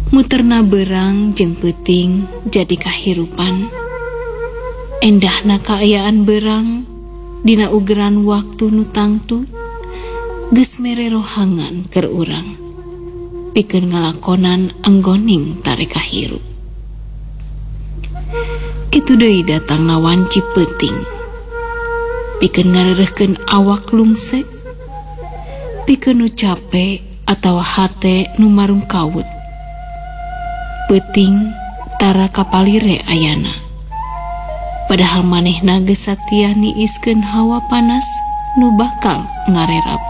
Muterna berang jeung peuting jadi kahirupan. Endahna kaayaan berang dina ugeran waktu nu tangtu geus mere rohangan keur urang pikeun ngalakonan anggoning tarek kahirup. Kitu deui datangna wanci peuting pikeun ngareureuhkeun awak lungsek, pikeun nu capek atawa hate nu marung kawut. Peuting tara kapalire ayana, padahal manehna geus satia niiskeun hawa panas nu bakal ngarerap